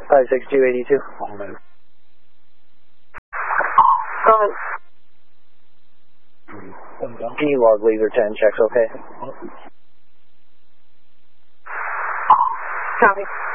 56282. I'll move. Can you log leader 10, checks okay? Copy.